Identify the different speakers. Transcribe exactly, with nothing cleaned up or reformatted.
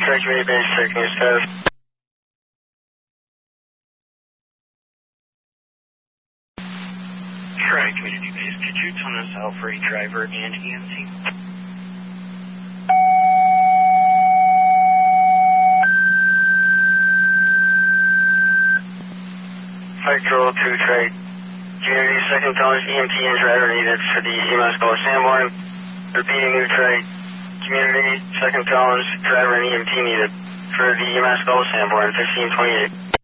Speaker 1: Tri Community Base, checking your status.
Speaker 2: Tri Community Base, could you tune us out for a driver and E M T?
Speaker 1: Flight Control to Tri Community, second tallest E M T and driver needed for the E M S Gulf Sanborn. Repeating new Tri Community, second tallest driver and E M T needed for the E M S Gulf Sanborn, fifteen twenty-eight.